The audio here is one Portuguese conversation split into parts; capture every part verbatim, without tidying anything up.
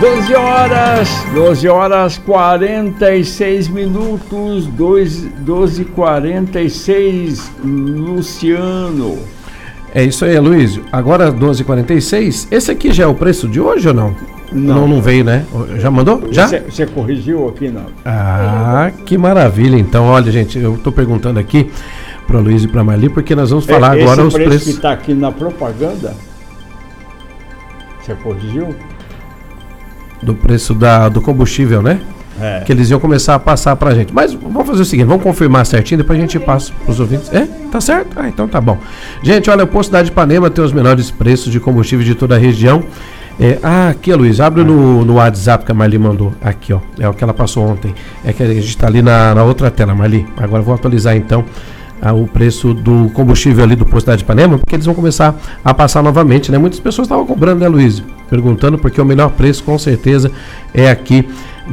doze horas, doze horas quarenta e seis minutos, doze e quarenta e seis, Luciano. É isso aí, Aloysio. Agora doze e quarenta e seis, esse aqui já é o preço de hoje ou não? Não, não, não veio, né? Já mandou? Já? Você corrigiu aqui, não? Ah, que maravilha. Então, olha, gente, eu tô perguntando aqui para o Aloysio e para a Marli, porque nós vamos falar é, agora os preço preços. Que está aqui na propaganda, você corrigiu? Do preço da, do combustível, né? É. Que eles iam começar a passar pra gente. Mas vamos fazer o seguinte, vamos confirmar certinho, depois a gente passa pros ouvintes. É? Tá certo? Ah, então tá bom. Gente, olha, o posto da Ipanema tem os menores preços de combustível de toda a região. É, ah, aqui, Luiz, abre ah. no, no WhatsApp que a Marli mandou. Aqui, ó. É o que ela passou ontem. É que a gente tá ali na, na outra tela, Marli. Agora eu vou atualizar então o preço do combustível ali do posto da Ipanema, porque eles vão começar a passar novamente, né? Muitas pessoas estavam cobrando, né, Luiz? Perguntando, porque o melhor preço com certeza é aqui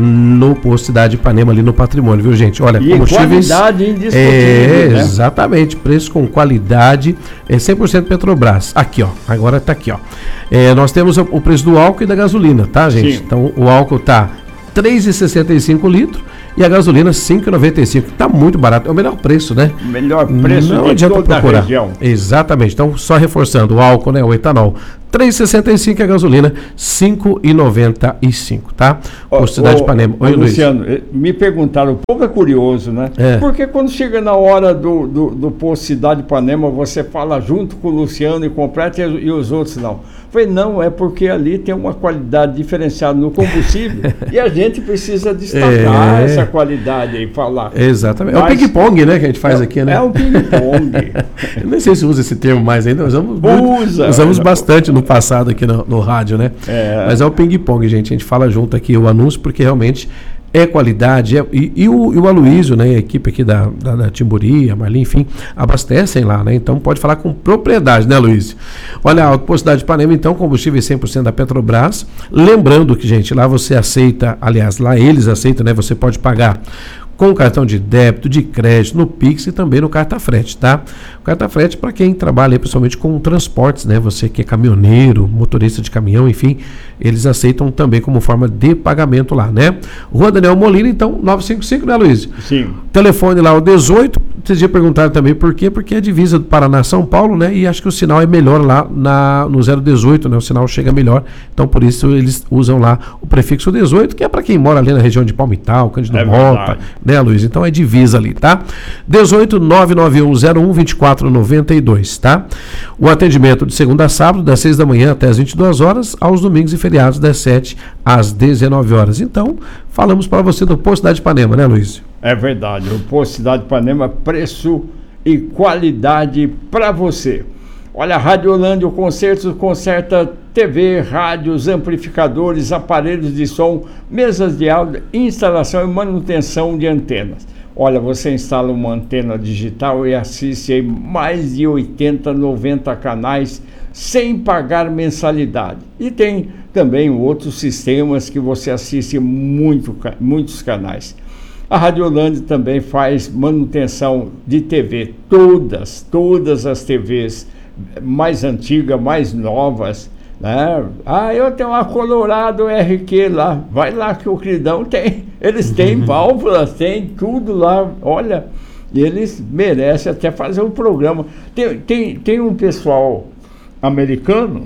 no posto da Ipanema, ali no Patrimônio, viu, gente? Olha, e combustíveis, qualidade indiscutível, é, né? Exatamente, preço com qualidade, é cem por cento Petrobras. Aqui, ó, agora tá aqui, ó. É, nós temos o, o preço do álcool e da gasolina, tá, gente? Sim. Então, o álcool tá três reais e sessenta e cinco litros e a gasolina cinco reais e noventa e cinco centavos. Tá muito barato, é o melhor preço, né? Melhor preço não de adianta toda procurar. A região. Exatamente. Então, só reforçando, o álcool, né, o etanol, três reais e sessenta e cinco centavos, a gasolina cinco reais e noventa e cinco centavos, tá? Oh, Posto Cidade de Ipanema. Oi, Luciano, Luiz. Me perguntaram, o povo é curioso, né? É. Porque quando chega na hora do, do, do posto Cidade de Ipanema, você fala junto com o Luciano e completa e, e os outros não. Falei, não, é porque ali tem uma qualidade diferenciada no combustível e a gente precisa destacar é. essa qualidade aí, falar. Exatamente. Mas, é o ping-pong, né, que a gente faz é, aqui, né? É um ping-pong. Eu nem sei se usa esse termo mais ainda, usamos, usa, usamos usa. bastante no passado aqui no, no rádio, né? É. Mas é o ping-pong, gente. A gente fala junto aqui o anúncio porque realmente é qualidade. É, e, e, o, e o Aloysio, né, a equipe aqui da, da, da Timburi, a Marli, enfim, abastecem lá, né? Então pode falar com propriedade, né, Aloysio? Olha, a posto da Ipanema, então, combustível cem por cento da Petrobras. Lembrando que, gente, lá você aceita, aliás, lá eles aceitam, né? Você pode pagar com cartão de débito, de crédito, no Pix e também no carta-frete, tá? O carta-frete para quem trabalha principalmente com transportes, né? Você que é caminhoneiro, motorista de caminhão, enfim, eles aceitam também como forma de pagamento lá, né? Rua Daniel Molina, então, novecentos e cinquenta e cinco, né, Luiz? Sim. Telefone lá, o dezoito, vocês já perguntaram também por quê? Porque é a divisa do Paraná-São Paulo, né? E acho que o sinal é melhor lá na, no zero dezoito, né? O sinal chega melhor, então por isso eles usam lá o prefixo dezoito, que é para quem mora ali na região de Palmital, Cândido é Mota, né, Luiz? Então é divisa ali, tá? dezoito, nove nove um zero um, vinte e quatro noventa e dois, tá? O atendimento de segunda a sábado, das seis da manhã até as vinte e duas horas, aos domingos e feriados, das sete às dezenove horas. Então, falamos para você do Posto Cidade de Ipanema, né, Luiz? É verdade, o Posto Cidade de Ipanema, preço e qualidade para você. Olha, a Rádio Holândia, o Concertos conserta T V, rádios, amplificadores, aparelhos de som, mesas de áudio, instalação e manutenção de antenas. Olha, você instala uma antena digital e assiste aí mais de oitenta, noventa canais sem pagar mensalidade. E tem também outros sistemas que você assiste muito, muitos canais. A Rádio Holândia também faz manutenção de T V, todas, todas as T Vs mais antigas, mais novas, né? Ah, eu tenho uma Colorado R Q lá, vai lá que o Cridão tem, eles têm válvulas, tem tudo lá, olha, eles merecem até fazer um programa. Tem, tem, tem um pessoal americano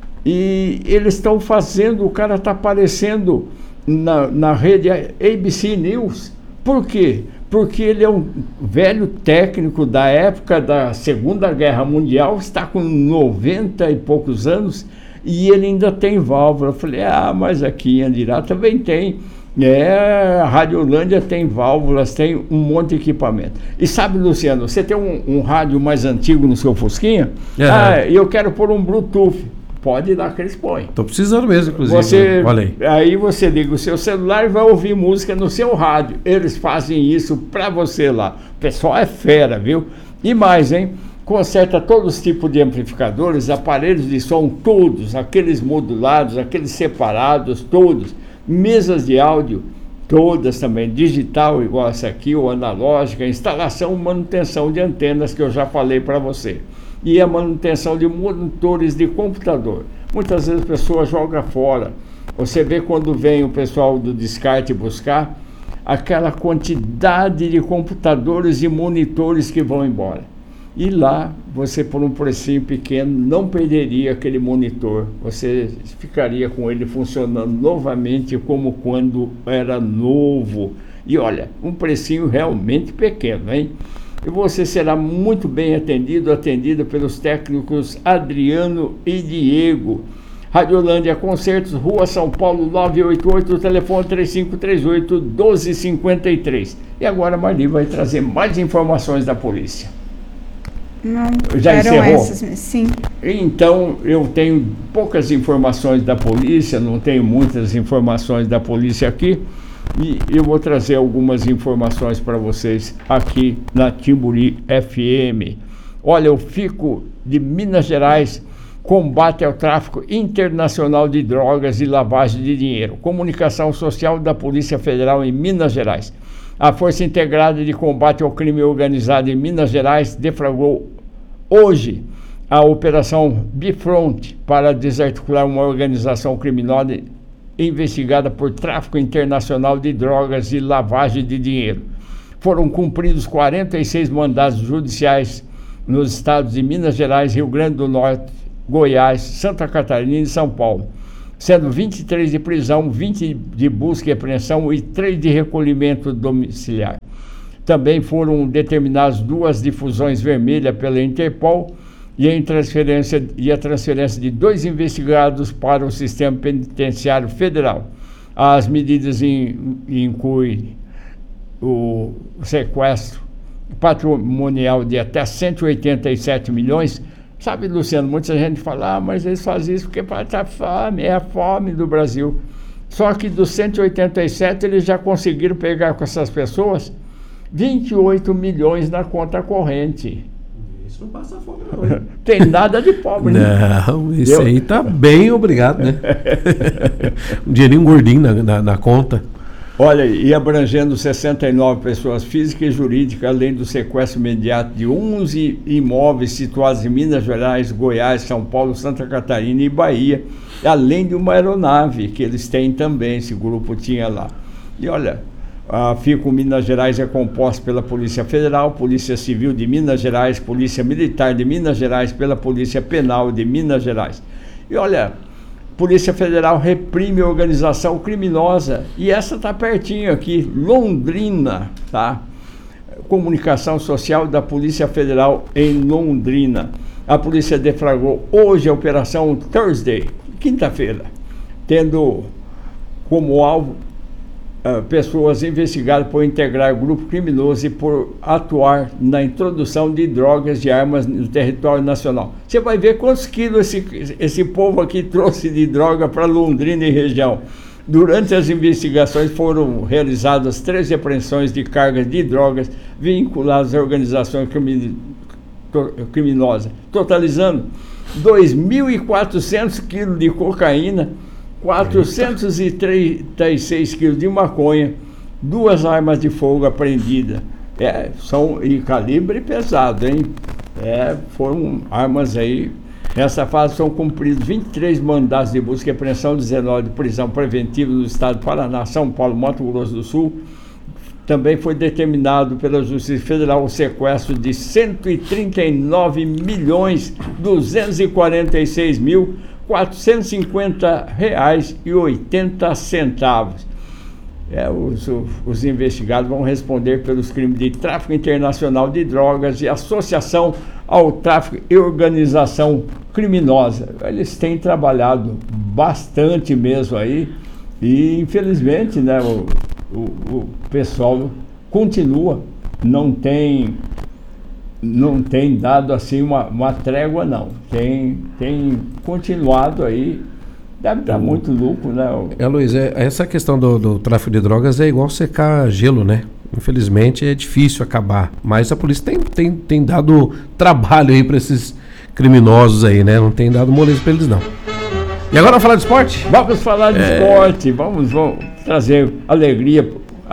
e eles estão fazendo, o cara está aparecendo na, na rede A B C News. Por quê? Porque ele é um velho técnico da época da Segunda Guerra Mundial, está com noventa e poucos anos e ele ainda tem válvula. Eu falei, ah, mas aqui em Andirá também tem. É, a Rádio Holândia tem válvulas, tem um monte de equipamento. E sabe, Luciano, você tem um, um rádio mais antigo no seu Fusquinha? É. Ah, eu quero pôr um Bluetooth. Pode ir lá que eles põem. Estou precisando mesmo, inclusive. Você, olha aí. Aí você liga o seu celular e vai ouvir música no seu rádio. Eles fazem isso para você lá. O pessoal é fera, viu? E mais, hein? Conserta todos os tipos de amplificadores, aparelhos de som, todos. Aqueles modulados, aqueles separados, todos. Mesas de áudio, todas também. Digital, igual essa aqui, ou analógica. Instalação e manutenção de antenas, que eu já falei para você. E a manutenção de monitores de computador. Muitas vezes a pessoa joga fora Você vê quando vem o pessoal do descarte buscar, aquela quantidade de computadores e monitores que vão embora. E lá, você por um precinho pequeno, não perderia aquele monitor. Você ficaria com ele funcionando novamente como quando era novo. E olha, um precinho realmente pequeno, hein? E você será muito bem atendido, atendida pelos técnicos Adriano e Diego. Radiolândia Concertos, Rua São Paulo, nove oito oito, telefone três cinco três oito, um dois cinco três. E agora a Marli vai trazer mais informações da polícia. Não, já encerrou? Essas, sim. Então, eu tenho poucas informações da polícia, não tenho muitas informações da polícia aqui, e eu vou trazer algumas informações para vocês aqui na Timburi F M. Olha, eu fico de Minas Gerais, combate ao tráfico internacional de drogas e lavagem de dinheiro. Comunicação social da Polícia Federal em Minas Gerais. A Força Integrada de Combate ao Crime Organizado em Minas Gerais deflagrou hoje a Operação Bifront para desarticular uma organização criminosa investigada por tráfico internacional de drogas e lavagem de dinheiro. Foram cumpridos quarenta e seis mandados judiciais nos estados de Minas Gerais, Rio Grande do Norte, Goiás, Santa Catarina e São Paulo, sendo vinte e três de prisão, vinte de busca e apreensão e três de recolhimento domiciliar. Também foram determinadas duas difusões vermelhas pela Interpol e, em transferência, e a transferência de dois investigados para o Sistema Penitenciário Federal. As medidas in, incluem o sequestro patrimonial de até cento e oitenta e sete milhões. Sabe, Luciano, muita gente fala, ah, mas eles fazem isso porque passa fome, é a fome do Brasil. Só que dos cento e oitenta e sete eles já conseguiram pegar com essas pessoas vinte e oito milhões na conta corrente. Isso não passa fome, não. Tem nada de pobre, né? Não, isso aí tá bem obrigado, né? Um dinheirinho gordinho na, na, na conta. Olha, e abrangendo sessenta e nove pessoas físicas e jurídicas, além do sequestro imediato de onze imóveis situados em Minas Gerais, Goiás, São Paulo, Santa Catarina e Bahia, além de uma aeronave que eles têm também, esse grupo tinha lá. E olha, a FICO Minas Gerais é composta pela Polícia Federal, Polícia Civil de Minas Gerais, Polícia Militar de Minas Gerais, pela Polícia Penal de Minas Gerais. E olha, Polícia Federal reprime a organização criminosa, e essa está pertinho aqui, Londrina, tá? Comunicação Social da Polícia Federal em Londrina. A polícia deflagrou hoje a Operação Thursday, quinta-feira, tendo como alvo uh, pessoas investigadas por integrar grupo criminoso e por atuar na introdução de drogas e armas no território nacional. Você vai ver quantos quilos esse, esse povo aqui trouxe de droga para Londrina e região. Durante as investigações foram realizadas treze apreensões de cargas de drogas vinculadas à organização crimi, to, criminosa, totalizando dois mil e quatrocentos quilos de cocaína, quatrocentos e trinta e seis quilos de maconha, duas armas de fogo apreendidas. É, são em calibre pesado, hein? É, foram armas aí. Nessa fase são cumpridos vinte e três mandados de busca e apreensão, dezenove de prisão preventiva no estado do Paraná, São Paulo, Mato Grosso do Sul. Também foi determinado pela Justiça Federal o sequestro de cento e trinta e nove milhões duzentos e quarenta e seis mil quatrocentos e cinquenta reais e oitenta centavos. É, os, os investigados vão responder pelos crimes de tráfico internacional de drogas e associação ao tráfico e organização criminosa. Eles têm trabalhado bastante mesmo aí e, infelizmente, né, o, o, o pessoal continua, não tem, não tem dado assim uma, uma trégua, não. Tem, tem continuado aí. Deve dar muito lucro, né? É, Luiz, é, essa questão do, do tráfico de drogas é igual secar gelo, né? Infelizmente é difícil acabar, mas a polícia tem, tem, tem dado trabalho aí para esses criminosos aí, né? Não tem dado moleza para eles, não. E agora vamos falar de esporte? Vamos falar de é... esporte, vamos, vamos trazer alegria,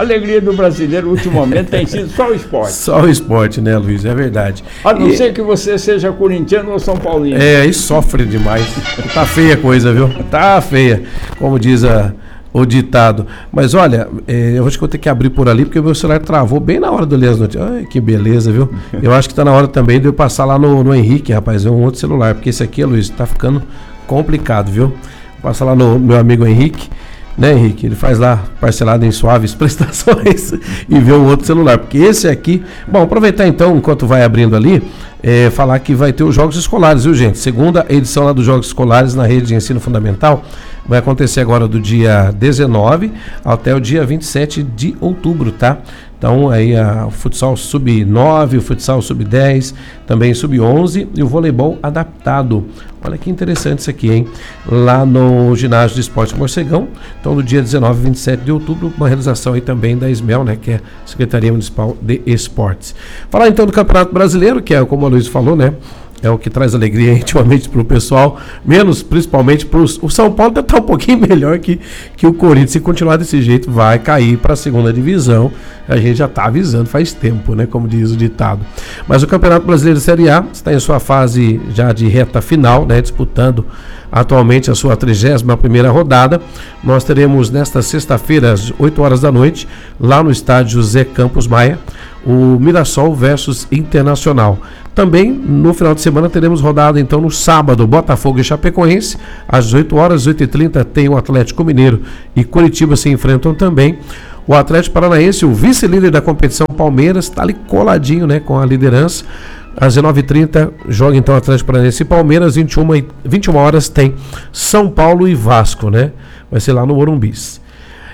A alegria do brasileiro ultimamente tem sido só o esporte. Só o esporte, né, Luiz? É verdade. A não e... ser que você seja corintiano ou São Paulino. É, e sofre demais. Tá feia a coisa, viu? Tá feia, como diz a, o ditado. Mas olha, é, eu acho que vou ter que abrir por ali, porque o meu celular travou bem na hora de eu ler as notícias. Ai, que beleza, viu? Eu acho que tá na hora também de eu passar lá no, no Henrique, rapaz, é um outro celular, porque esse aqui, Luiz, tá ficando complicado, viu? Passa lá no meu amigo Henrique, né, Henrique? Ele faz lá parcelado em suaves prestações e vê um outro celular, porque esse aqui... Bom, aproveitar então, enquanto vai abrindo ali, é, falar que vai ter os Jogos Escolares, viu, gente? Segunda edição lá dos Jogos Escolares na rede de ensino fundamental vai acontecer agora do dia dezenove até o dia vinte e sete de outubro, tá? Então aí a, o futsal sub nove, o futsal sub dez, também sub onze e o voleibol adaptado. Olha que interessante isso aqui, hein? Lá no ginásio de esporte Morcegão, então no dia dezenove e vinte e sete de outubro, uma realização aí também da SMEL, né? Que é a Secretaria Municipal de Esportes. Falar então do Campeonato Brasileiro, que é como a Luiz falou, né? É o que traz alegria intimamente para o pessoal, menos principalmente para o São Paulo, está um pouquinho melhor que, que o Corinthians. Se continuar desse jeito, vai cair para a segunda divisão. A gente já está avisando faz tempo, né? Como diz o ditado. Mas o Campeonato Brasileiro de Série A está em sua fase já de reta final, né? Disputando atualmente a sua trigésima primeira rodada. Nós teremos nesta sexta-feira, às oito horas da noite, lá no estádio José Campos Maia, o Mirassol versus Internacional. Também no final de semana teremos rodada então no sábado, Botafogo e Chapecoense, às dezoito horas, oito e trinta tem o Atlético Mineiro e Curitiba se enfrentam também. O Atlético Paranaense, o vice-líder da competição Palmeiras, está ali coladinho, né, com a liderança. Às dezenove e trinta joga então Atlético Paranaense e Palmeiras, vinte e uma horas tem São Paulo e Vasco, né? Vai ser lá no Morumbis.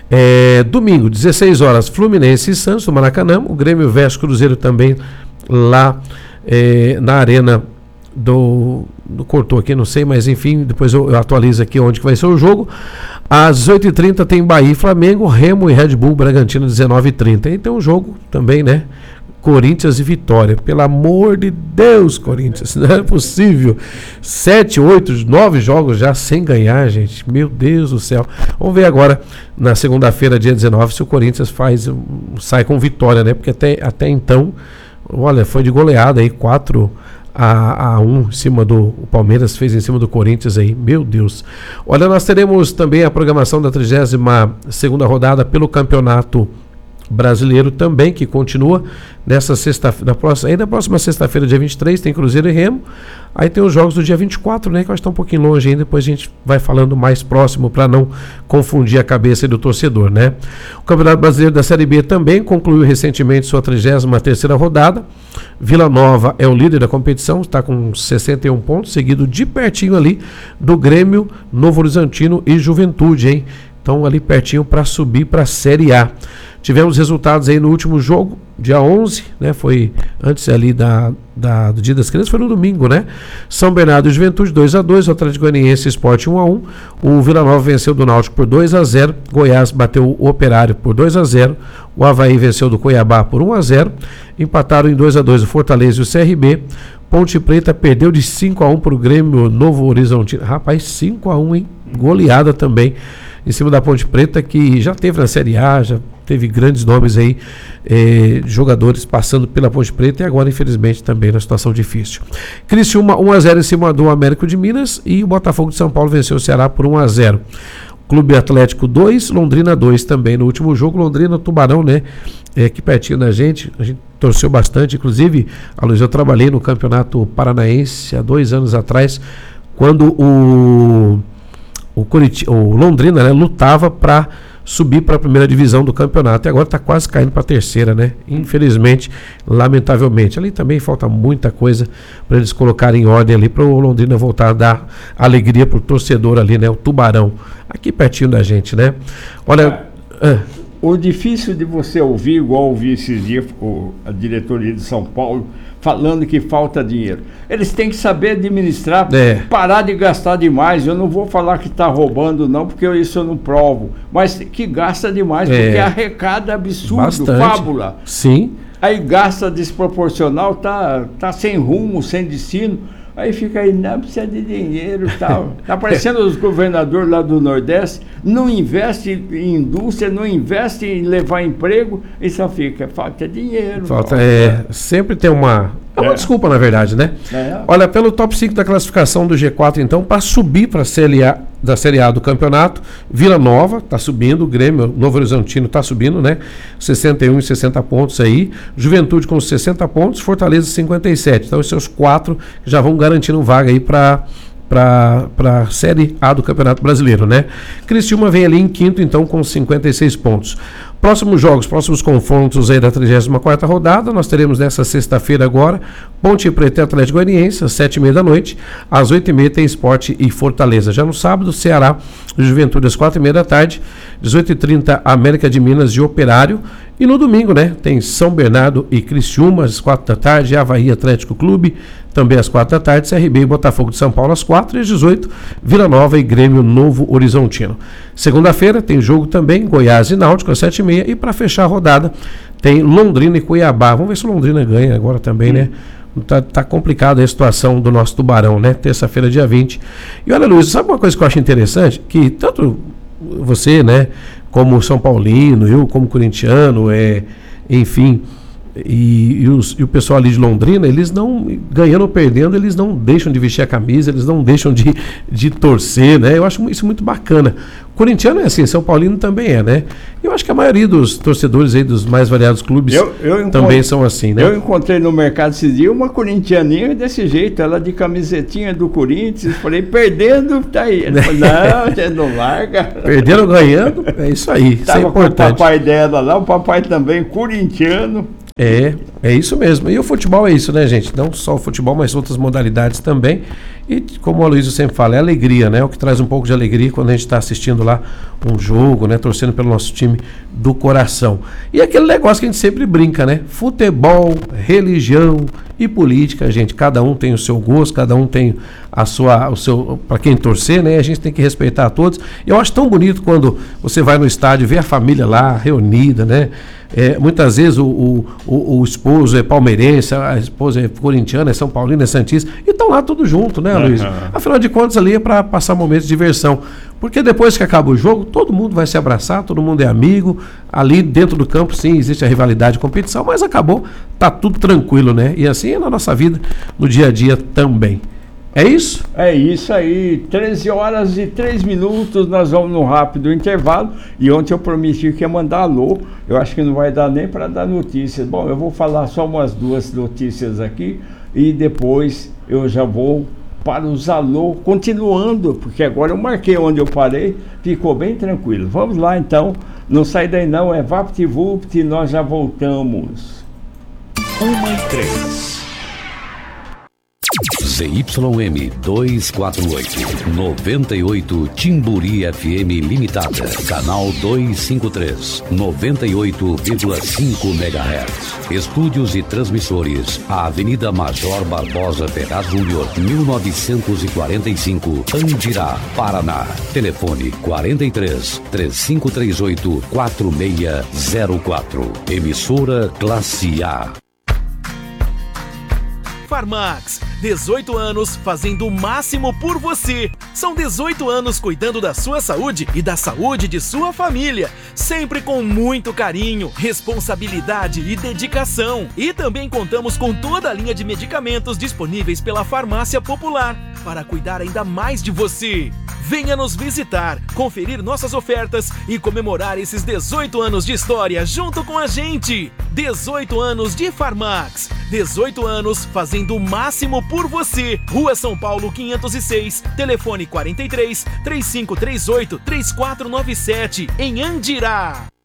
É, domingo, dezesseis horas, Fluminense e Santos no Maracanã. O Grêmio versus Cruzeiro também lá é, na arena do, do cortou aqui, não sei, mas enfim, depois eu, eu atualizo aqui onde que vai ser o jogo. Às dezoito e trinta tem Bahia e Flamengo, Remo e Red Bull Bragantino, dezenove e trinta. E tem um jogo também, né? Corinthians e Vitória. Pelo amor de Deus, Corinthians, não é possível. Sete, oito, nove jogos já sem ganhar, gente. Meu Deus do céu. Vamos ver agora, na segunda-feira, dia dezenove, se o Corinthians faz, sai com vitória, né? Porque até, até então, olha, foi de goleada aí, quatro a um em cima do o Palmeiras, fez em cima do Corinthians aí, meu Deus. Olha, nós teremos também a programação da trigésima segunda rodada pelo Campeonato Brasileiro também, que continua nessa sexta, na próxima, aí na próxima sexta-feira, dia vinte e três, tem Cruzeiro e Remo. Aí tem os jogos do dia vinte e quatro, né, que eu acho que está um pouquinho longe ainda, depois a gente vai falando mais próximo para não confundir a cabeça do torcedor, né? O Campeonato Brasileiro da Série B também concluiu recentemente sua trigésima terceira rodada. Vila Nova é o líder da competição, está com sessenta e um pontos, seguido de pertinho ali do Grêmio, Novo Horizontino e Juventude, hein? Então ali pertinho para subir para a Série A. Tivemos resultados aí no último jogo, dia onze, né? Foi antes ali da, da, do Dia das Crianças, foi no domingo, né? São Bernardo e Juventude dois a dois, o Atlético Goianiense Sport um a um, o Vila Nova venceu do Náutico por dois a zero, Goiás bateu o Operário por dois a zero, o Avaí venceu do Cuiabá por um a zero, empataram em dois a dois o Fortaleza e o C R B, Ponte Preta perdeu de cinco a um para o Grêmio Novo Horizontino. Rapaz, cinco a um, hein? Goleada também em cima da Ponte Preta, que já teve na Série A, já teve grandes nomes aí, eh, jogadores passando pela Ponte Preta e agora, infelizmente, também na situação difícil. Criciúma um a zero em cima do Américo de Minas e o Botafogo de São Paulo venceu o Ceará por um a zero. Clube Atlético dois, Londrina dois também no último jogo. Londrina, Tubarão, né? É, aqui pertinho da gente, a gente torceu bastante. Inclusive, a Luiz, eu trabalhei no Campeonato Paranaense há dois anos atrás, quando o, o, Curiti, o Londrina, né, lutava para subir para a primeira divisão do campeonato e agora está quase caindo para a terceira, né? Infelizmente, lamentavelmente. Ali também falta muita coisa para eles colocarem em ordem ali para o Londrina voltar a dar alegria para o torcedor ali, né? O Tubarão, aqui pertinho da gente, né? Olha... É. O difícil de você ouvir, igual ouvi esses dias o, a diretoria de São Paulo falando que falta dinheiro. Eles têm que saber administrar, é. parar de gastar demais. Eu não vou falar que está roubando não, porque isso eu não provo, mas que gasta demais, é. porque arrecada absurdo, bastante. Fábula. Sim. Aí gasta desproporcional, tá, tá sem rumo, sem destino. Aí fica aí, não precisa de dinheiro e tal. Está parecendo os governadores lá do Nordeste, não investe em indústria, não investe em levar emprego, e só fica, falta dinheiro. Falta, falta. É, sempre tem uma... É uma é. desculpa, na verdade, né? É. Olha, pelo top cinco da classificação do G quatro, então, para subir para a Série A, da Série A do campeonato, Vila Nova está subindo, o Grêmio, Novo Horizontino está subindo, né? sessenta e um e sessenta pontos aí, Juventude com sessenta pontos, Fortaleza cinquenta e sete. Então, esses são os quatro que já vão garantindo vaga aí para para a Série A do Campeonato Brasileiro, né? Criciúma vem ali em quinto, então, com cinquenta e seis pontos. Próximos jogos, próximos confrontos aí da trigésima quarta rodada, nós teremos nessa sexta-feira agora, Ponte Preta e Atlético Goianiense, às sete e meia da noite, às oito e meia tem Sport e Fortaleza. Já no sábado, Ceará e Juventude às quatro e meia da tarde, dezoito e trinta América de Minas e Operário, e no domingo, né, tem São Bernardo e Criciúma às quatro da tarde, Avaí Atlético Clube também às quatro da tarde, C R B e Botafogo de São Paulo às quatro e às dezoito, Vila Nova e Grêmio Novo Horizontino. Segunda-feira tem jogo também, Goiás e Náutico às sete e meia, e para fechar a rodada tem Londrina e Cuiabá. Vamos ver se o Londrina ganha agora também, hum. né? Tá, tá complicada a situação do nosso Tubarão, né? Terça-feira, dia vinte. E olha, Luiz, sabe uma coisa que eu acho interessante? Que tanto você, né, como São Paulino, eu como corintiano, é, enfim, e, e, os, e o pessoal ali de Londrina, eles não, ganhando ou perdendo, eles não deixam de vestir a camisa, eles não deixam de, de torcer, né? Eu acho isso muito bacana. Corintiano é assim, São Paulino também é, né? Eu acho que a maioria dos torcedores aí dos mais variados clubes eu, eu também são assim, né? Eu encontrei no mercado esse dia uma corintianinha desse jeito, ela de camisetinha do Corinthians, falei, perdendo, tá aí. Ele falou, não, você não larga. Perdendo, ganhando, é isso aí, isso é importante. Com o papai dela lá, o papai também corintiano. É, é isso mesmo. E o futebol é isso, né, gente? Não só o futebol, mas outras modalidades também. E como o Aloysio sempre fala, é alegria, né? O que traz um pouco de alegria quando a gente está assistindo lá um jogo, né? Torcendo pelo nosso time do coração. E aquele negócio que a gente sempre brinca, né? Futebol, religião e política, gente. Cada um tem o seu gosto, cada um tem a sua, o seu, para quem torcer, né? A gente tem que respeitar a todos. Eu acho tão bonito quando você vai no estádio e vê a família lá reunida, né? É, muitas vezes o, o, o, o esposo é palmeirense, a esposa é corintiana, é São Paulino, é santista, e estão lá tudo junto, né, Luiz? Uhum. Afinal de contas, ali é para passar momentos de diversão. Porque depois que acaba o jogo, todo mundo vai se abraçar, todo mundo é amigo. Ali dentro do campo, sim, existe a rivalidade e competição, mas acabou, tá tudo tranquilo, né? E assim é na nossa vida, no dia a dia também. É isso? É isso aí, treze horas e três minutos, nós vamos no rápido intervalo, e ontem eu prometi que ia mandar alô, eu acho que não vai dar nem para dar notícias. Bom, eu vou falar só umas duas notícias aqui, e depois eu já vou para os alô, continuando, porque agora eu marquei onde eu parei, ficou bem tranquilo. Vamos lá então, não sai daí não, é VaptVupt, nós já voltamos. Uma e três. Z Y M duzentos e quarenta e oito, noventa e oito Timburi F M Limitada, canal duzentos e cinquenta e três, noventa e oito vírgula cinco megahertz. Estúdios e transmissores, a Avenida Major Barbosa Ferraz Júnior, mil novecentos e quarenta e cinco, Andirá, Paraná. Telefone quarenta e três, três cinco três oito, quatro seis zero quatro. Emissora Classe A. Farmax, dezoito anos fazendo o máximo por você. São dezoito anos cuidando da sua saúde e da saúde de sua família, sempre com muito carinho, responsabilidade e dedicação. E também contamos com toda a linha de medicamentos disponíveis pela Farmácia Popular, para cuidar ainda mais de você. Venha nos visitar, conferir nossas ofertas e comemorar esses dezoito anos de história junto com a gente. dezoito anos de Farmax. dezoito anos fazendo o máximo por você. Rua São Paulo quinhentos e seis, telefone quarenta e três, três cinco três oito, três quatro nove sete, em Andirá.